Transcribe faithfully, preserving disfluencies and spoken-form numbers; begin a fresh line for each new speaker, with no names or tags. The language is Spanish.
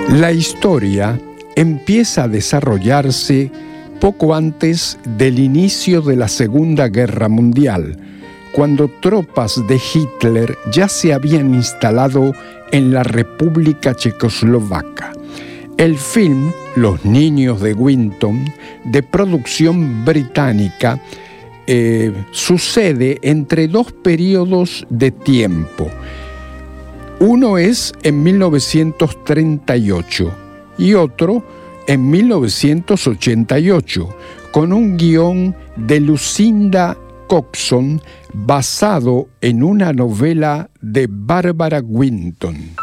La historia empieza a desarrollarse poco antes del inicio de la Segunda Guerra Mundial, cuando tropas de Hitler ya se habían instalado en la República Checoslovaca. El film Los niños de Winton, de producción británica, eh, sucede entre dos periodos de tiempo. Uno es en mil novecientos treinta y ocho y otro en mil novecientos ochenta y ocho, con un guión de Lucinda Coxon basado en una novela de Barbara Winton.